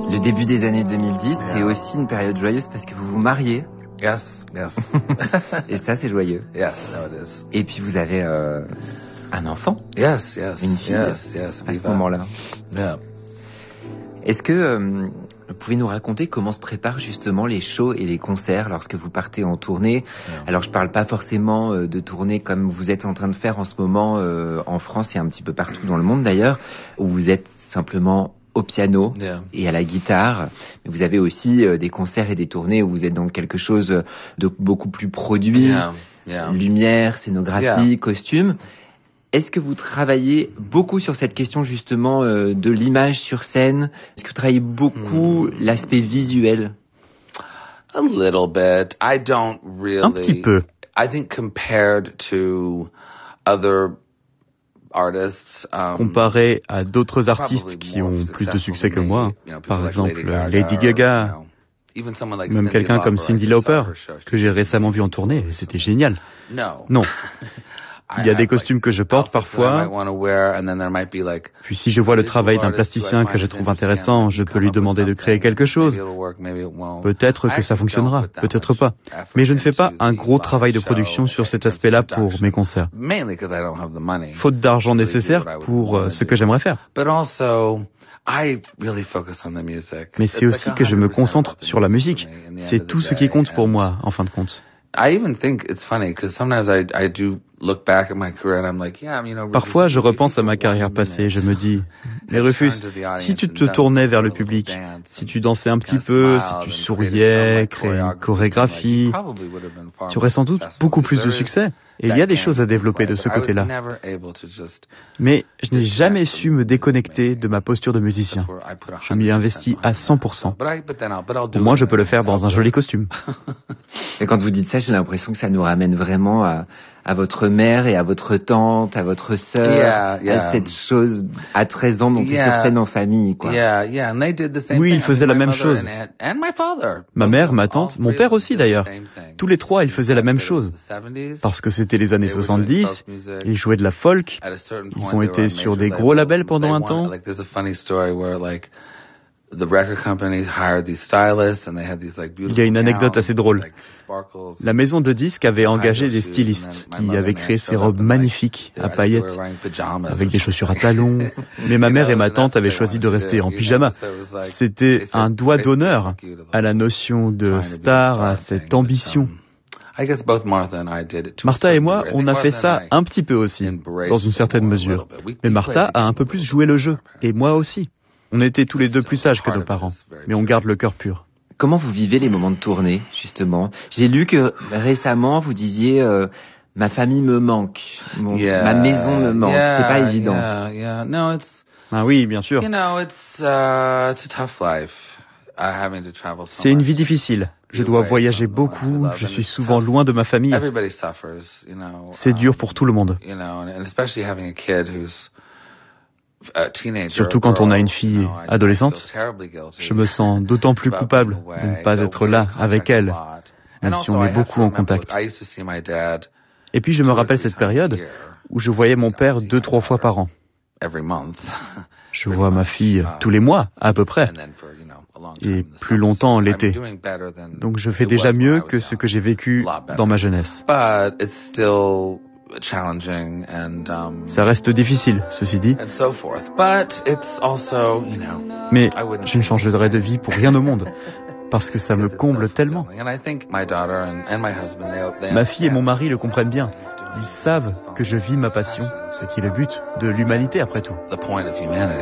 Le début des années 2010, c'est aussi une période joyeuse parce que vous vous mariez. Yes. Et ça, c'est joyeux. Yes, no, it is. Et puis vous avez un enfant. Yes. Une fille. Yes. À ce moment-là. Yeah. Est-ce que vous pouvez nous raconter comment se préparent justement les shows et les concerts lorsque vous partez en tournée? Alors je parle pas forcément de tournée comme vous êtes en train de faire en ce moment en France et un petit peu partout dans le monde d'ailleurs, où vous êtes simplement au piano et à la guitare. Mais vous avez aussi des concerts et des tournées où vous êtes dans quelque chose de beaucoup plus produit, lumière, scénographie, costume. Est-ce que vous travaillez beaucoup sur cette question justement de l'image sur scène? Est-ce que vous travaillez beaucoup l'aspect visuel? A little bit. I don't really. Un petit peu. I think compared to other artists, Comparé à d'autres artistes qui ont plus de succès que moi, par exemple Lady Gaga, même quelqu'un comme Cyndi Lauper, que j'ai récemment vu en tournée, et c'était génial. Non. Il y a des costumes que je porte parfois, puis si je vois le travail d'un plasticien que je trouve intéressant, je peux lui demander de créer quelque chose. Peut-être que ça fonctionnera, peut-être pas. Mais je ne fais pas un gros travail de production sur cet aspect-là pour mes concerts. Faute d'argent nécessaire pour ce que j'aimerais faire. Mais c'est aussi que je me concentre sur la musique. C'est tout ce qui compte pour moi, en fin de compte. Parfois, je repense à ma carrière passée. Je me dis, mais Rufus, si tu te tournais vers le public, si tu dansais un petit peu, si tu souriais, créais une chorégraphie, tu aurais sans doute beaucoup plus de succès. Et il y a des choses à développer de ce côté-là. Mais je n'ai jamais su me déconnecter de ma posture de musicien. Je m'y investis à 100%. Au moins, je peux le faire dans un joli costume. Et quand vous dites ça, j'ai l'impression que ça nous ramène vraiment à votre mère et à votre tante, à votre sœur, à cette chose à 13 ans montée sur scène en famille, quoi. Oui, ils faisaient la même chose. Ma mère, ma tante, mon père aussi d'ailleurs. Tous les trois, ils faisaient la même chose. Parce que c'était les années 70, ils jouaient de la folk, ils ont été sur des gros labels pendant un temps. Il y a une anecdote assez drôle. La maison de disques avait engagé des stylistes qui avaient créé ces robes magnifiques à paillettes, avec des chaussures à talons. Mais ma mère et ma tante avaient choisi de rester en pyjama. C'était un doigt d'honneur à la notion de star, à cette ambition. Martha et moi, on a fait ça un petit peu aussi, dans une certaine mesure. Mais Martha a un peu plus joué le jeu, et moi aussi. On était tous les deux plus sages que nos parents, mais on garde le cœur pur. Comment vous vivez les moments de tournée, justement? J'ai lu que récemment, vous disiez ma famille me manque, ma maison me manque. C'est pas évident. Ah oui, bien sûr. C'est une vie difficile. Je dois voyager beaucoup, je suis souvent loin de ma famille. C'est dur pour tout le monde. Surtout quand on a une fille adolescente, je me sens d'autant plus coupable de ne pas être là avec elle, même si on est beaucoup en contact. Et puis je me rappelle cette période où je voyais mon père 2-3 fois par an. Je vois ma fille tous les mois, à peu près, et plus longtemps l'été. Donc je fais déjà mieux que ce que j'ai vécu dans ma jeunesse. Ça reste difficile, ceci dit. Mais je ne changerai de vie pour rien au monde, parce que ça me comble tellement. Ma fille et mon mari le comprennent bien. Ils savent que je vis ma passion, ce qui est le but de l'humanité après tout.